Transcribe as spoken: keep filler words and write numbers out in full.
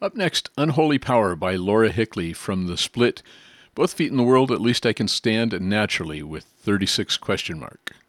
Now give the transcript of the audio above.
Up next, Unholy Power by Laura Hickley from The Split. Both Feet in the World, At Least I Can Stand, and Naturally with thirty-six question mark.